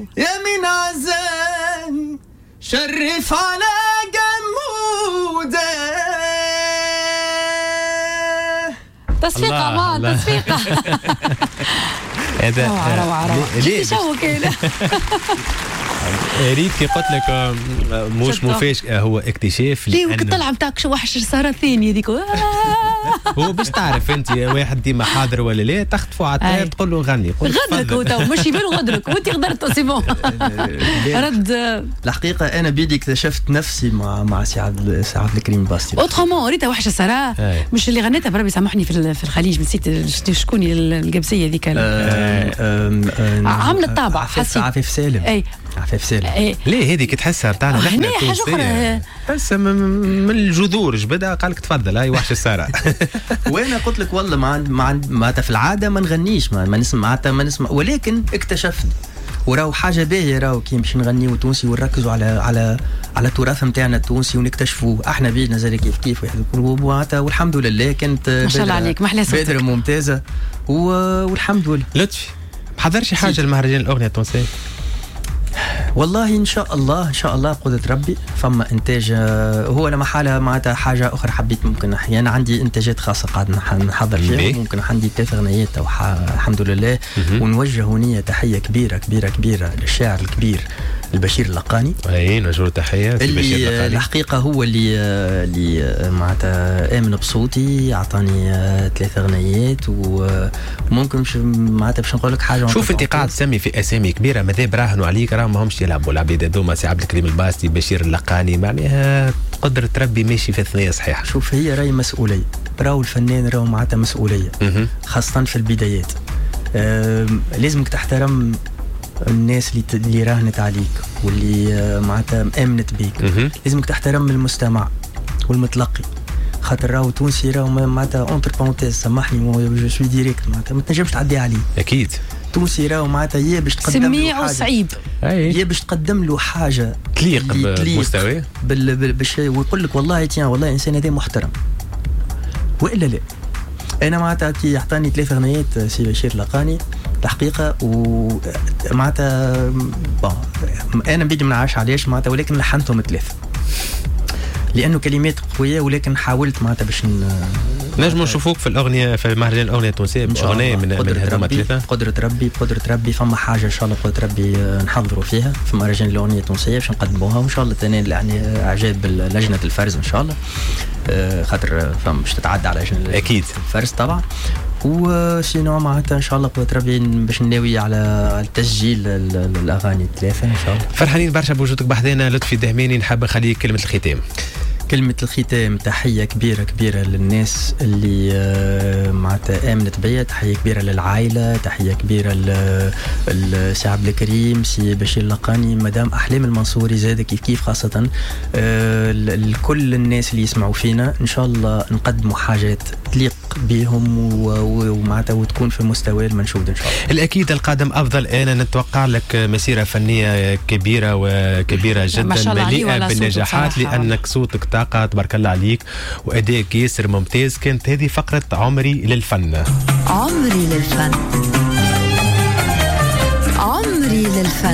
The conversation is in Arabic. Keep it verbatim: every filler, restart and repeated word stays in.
يا من عزان شرف على جمودة. تصفيقة ما تصفيقة. هذا روعة روعة كيف شو كده. ريت كي قلت لك مش مفاجئ هو اكتشاف ليه وكنت طلع متاعك شو وحش صار ثاني هذيك. هو باش تعرف انت واحد ديما حاضر ولا لا تخطفوا على الطير تقول له غني غدرك هو تو مش يبان غدرك وانت غدرت سي بون. رد الحقيقه انا بيدي اكتشفت نفسي مع مع سي عبد سي عبد الكريم باستي. اوترومون ريتها وحشه صراحه مش اللي غنيتها بربي سامحني في في الخليج نسيت شكون القبسيه ذيك عامله الطابع حسيت عفيف سالم. اي عفيف سالم. ايه. ليه هذيك تحسها تاعنا نحن حاجه اخرى بس من الجذور جبدها قال لك تفضل هاي وحش السارة. وانا قلت لك والله ما عند ما عند ما في العاده ما نغنيش ما, ما نسمع ما نسمع ولكن اكتشفت وراو حاجه باهيه راو كي باش نغنيو تونسي ونركزوا على على على التراث نتاعنا التونسي ونكتشفوا احنا بينا زي كيف كيف والحمد لله كانت ما شاء الله عليك محلى صوتك بادره ممتازه والحمد لله. لطفي ما حضرش حاجه المهرجان الاغنيه التونسيه؟ والله ان شاء الله ان شاء الله بقدرة ربي فما انتاج. هو انا محاله معناتها حاجه اخرى حبيت ممكن احيانا عندي انتاجات خاصه قاعد نحضر فيها ممكن عندي ثلاث اغنيات او الحمد لله. ونوجه نيه تحيه كبيره كبيره كبيره للشاعر الكبير البشير اللقاني. اي نوجه تحيه اللي الحقيقه هو اللي اللي معناتها امن بصوتي اعطاني ثلاث اغنيات وممكن مش معناتها باش نقول لك حاجه. شوف انت قاعد تسمي في اسامي كبيره ماذا براهنوا عليك راهم ماهمش يلعبوا العبيد هذوما سي عبد الكريم الباستي بشير اللقاني معناها قدرة ربي ماشي في الثنية صحيحة. شوف هي راهي مسؤولية راهو الفنان راهو معناتها مسؤولية خاصة في البدايات. لازمك تحترم الناس اللي اللي راهنت عليك واللي معناتها امنت بيك. لازمك تحترم المستمع والمتلقي خاطر راهو تونسي راهو معناتها اونتر بونتيز سامحني جو سوي ديريكت معناتها ما تنجمش تعدي عليه. اكيد تونسي راهو معناتها يا باش تقدم سميع وصعيب يا باش تقدم له حاجه تليق بمستواه بالشيء ويقول لك والله تيان والله انسان هذا محترم والا لا. انا معناتها كي يعطاني ثلاث اغنيات سي بشير اللقاني الحقيقه ومعناتها انا بدي ما نعرفش علاش معناتها ولكن لحنتهم ثلاث لانه كلمات قويه ولكن حاولت معناتها باش نجم نشوفوك في الاغنيه في مهرجان الاغنيه التونسيه باغنيه من من هذوما ثلاثه. قدره ربي بقدره ربي فما حاجه ان شاء الله بقدره ربي نحضروا فيها في مهرجان الاغنيه التونسيه باش نقدموها وان شاء الله تنال يعني اعجاب لجنه الفرز ان شاء الله خاطر فما باش تتعدى على لجنه اكيد الفرز طبعا. وسينو معناتها ان شاء الله بقدره ربي باش ناوي على التسجيل الاغاني الثلاثه ان شاء الله. فرحانين برشا بوجودك بحذانا لطفي دهماني. نحب نخليك كلمه الختام. كلمة الختام تحية كبيرة كبيرة للناس اللي معناتها آمنت بيا. تحية كبيرة للعائلة. تحية كبيرة لسي عبد الكريم سي بشير اللقاني مدام أحلام المنصوري زاد كيف كيف خاصة لكل الناس اللي يسمعوا فينا. إن شاء الله نقدموا حاجات تليق بهم ومعناتها وتكون في مستوى المنشود إن شاء الله. الأكيد القادم أفضل. أنا نتوقع لك مسيرة فنية كبيرة وكبيرة جدا مليئة بالنجاحات لأنك صوتك طاقة تبارك الله عليك وأداء ياسر ممتاز. كانت هذه فقرة عمري للفن. عمري للفن.